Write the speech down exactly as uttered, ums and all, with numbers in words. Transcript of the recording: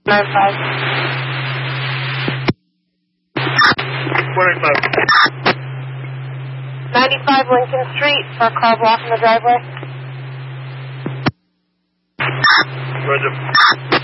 nine five. one eight five. ninety-five Lincoln Street for a car blocking the driveway. Roger.